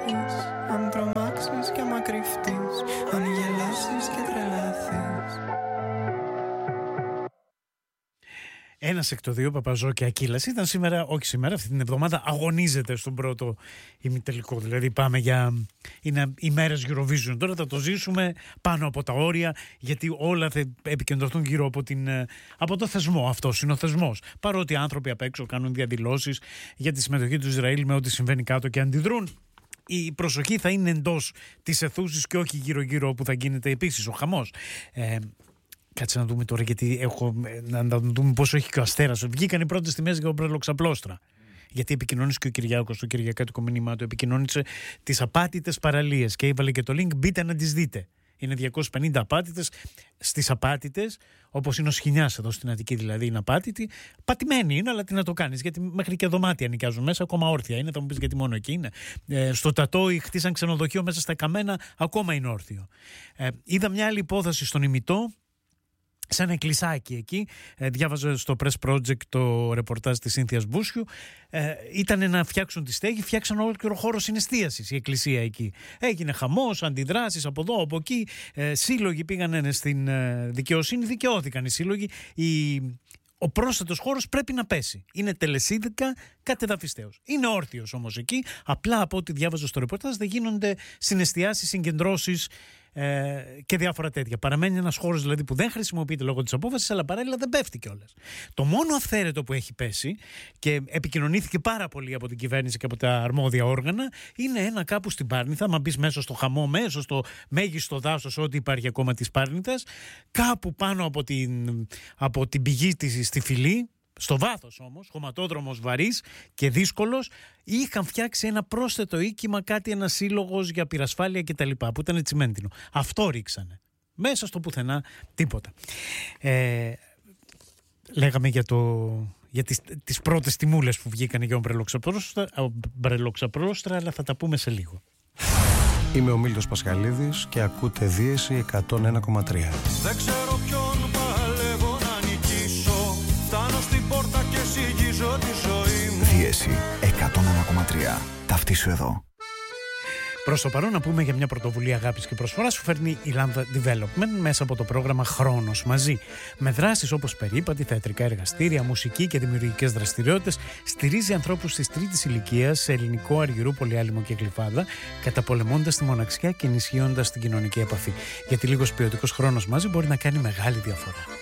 μάθεις, αν τρομάξεις και άμα κρυφτείς, αν γελάσεις και τρελαθείς. Ένας εκ των δύο, Παπαζό και Ακύλας, ήταν σήμερα, όχι σήμερα, αυτή την εβδομάδα, αγωνίζεται στον πρώτο ημιτελικό. Δηλαδή πάμε για. Είναι ημέρες Eurovision. Τώρα θα το ζήσουμε πάνω από τα όρια, γιατί όλα θα επικεντρωθούν γύρω από το θεσμό. Αυτός είναι ο θεσμός. Παρότι άνθρωποι απ' έξω κάνουν διαδηλώσεις για τη συμμετοχή του Ισραήλ με ό,τι συμβαίνει κάτω και αντιδρούν, η προσοχή θα είναι εντός της αιθούσης και όχι γύρω-γύρω όπου θα γίνεται επίσης ο χαμός. Κάτσε να δούμε τώρα, γιατί να δούμε πόσο έχει και ο Αστέρας. Βγήκαν οι πρώτες τιμές για ομπρελοξαπλώστρα. Γιατί επικοινώνησε και ο Κυριάκος στο κυριακάτικο μήνυμά του, επικοινώνησε τις απάτητες παραλίες και έβαλε και το link, μπείτε να τις δείτε. Είναι 250 απάτητες. Στις απάτητες, όπως είναι ο Σχοινιάς εδώ στην Αττική, δηλαδή είναι απάτητη. Πατημένη είναι, αλλά τι να το κάνεις, γιατί μέχρι και δωμάτια νοικιάζουν μέσα, ακόμα όρθια είναι. Θα μου πεις γιατί μόνο εκεί είναι. Στο Τατόι χτίσαν ξενοδοχείο μέσα στα καμένα, ακόμα είναι όρθιο. Είδα μια άλλη υπόθεση στον Ημιτό, σε ένα εκκλησάκι εκεί. Διάβαζα στο Press Project το ρεπορτάζ της Σύνθιας Μπούσιου. Ήταν να φτιάξουν τη στέγη, φτιάξαν ολόκληρο χώρο συναισθίασης η εκκλησία εκεί. Έγινε χαμός, αντιδράσεις από εδώ, από εκεί. Σύλλογοι πήγαν στην δικαιοσύνη, δικαιώθηκαν οι σύλλογοι. Ο πρόσθετος χώρος πρέπει να πέσει. Είναι τελεσίδικα κατεδαφιστέως. Είναι όρθιος όμως εκεί. Απλά από ό,τι διάβαζα στο ρεπορτάζ δεν γίνονται συναισθιάσεις, συγκεντρώσεις και διάφορα τέτοια. Παραμένει ένας χώρος δηλαδή που δεν χρησιμοποιείται λόγω της απόφασης, αλλά παράλληλα δεν πέφτει κιόλας. Το μόνο αυθαίρετο που έχει πέσει και επικοινωνήθηκε πάρα πολύ από την κυβέρνηση και από τα αρμόδια όργανα είναι ένα κάπου στην Πάρνηθα. Μα μπεις μέσα στο χαμό, μέσα στο μέγιστο δάσος, ό,τι υπάρχει ακόμα της Πάρνηθας, κάπου πάνω από την πηγή της στη φυλή. Στο βάθος όμως, χωματόδρομος βαρύς και δύσκολος, είχαν φτιάξει ένα πρόσθετο οίκημα, ένα σύλλογος για πυρασφάλεια κτλ. Που ήταν τσιμέντινο. Αυτό ρίξανε. Μέσα στο πουθενά τίποτα. Λέγαμε για τις πρώτες τιμούλες που βγήκαν για ομπρελοξαπλώστρα, αλλά θα τα πούμε σε λίγο. Είμαι ο Μίλτος Πασχαλίδης και ακούτε Δίεση 101,3. Δεν ξέρω ποιον παλεύω να νικήσω. Φτάνω στην πόρτα και ζυγίζω τη ζωή μου. Δίεση 101,3. Ταυτίσου εδώ. Προς το παρόν να πούμε για μια πρωτοβουλία αγάπης και προσφοράς που φέρνει η Lambda Development μέσα από το πρόγραμμα Χρόνος Μαζί. Με δράσεις όπως περίπατη, θεατρικά εργαστήρια, μουσική και δημιουργικές δραστηριότητες, στηρίζει ανθρώπους της τρίτης ηλικίας σε ελληνικό, αργυρού, πολυάλυμο και γλυφάδα, καταπολεμώντας τη μοναξιά και ενισχύοντας την κοινωνική επαφή. Γιατί λίγος ποιοτικός χρόνος μαζί μπορεί να κάνει μεγάλη διαφορά.